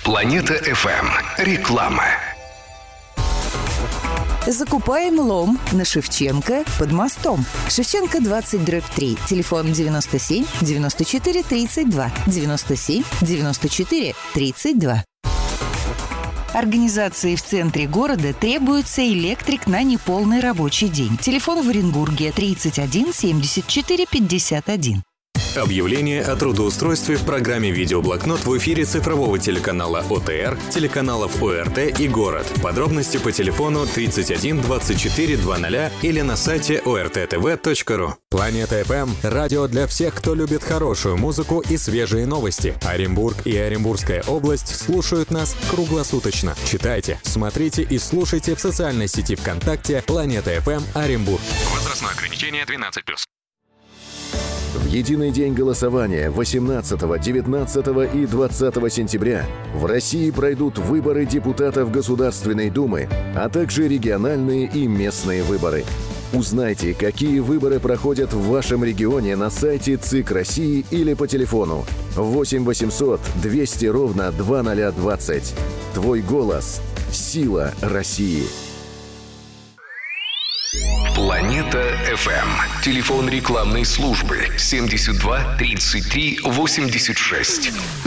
Планета FM. Реклама. Закупаем лом на Шевченко под мостом. Шевченко 20/3. Телефон 97 94 32. 97 94 32. Организации в центре города требуется электрик на неполный рабочий день. Телефон в Оренбурге 31 74 51. Объявление о трудоустройстве в программе «Видеоблокнот» в эфире цифрового телеканала ОТР, телеканалов ОРТ и «Город». Подробности по телефону 31 24 00 или на сайте orttv.ru. Планета FM – радио для всех, кто любит хорошую музыку и свежие новости. Оренбург и Оренбургская область слушают нас круглосуточно. Читайте, смотрите и слушайте в социальной сети ВКонтакте «Планета FM Оренбург». Возрастное ограничение 12+. В единый день голосования 18, 19 и 20 сентября в России пройдут выборы депутатов Государственной Думы, а также региональные и местные выборы. Узнайте, какие выборы проходят в вашем регионе на сайте ЦИК России или по телефону 8 800 200 ровно 2020. Твой голос – сила России. Планета FM. Телефон рекламной службы 72 33 86.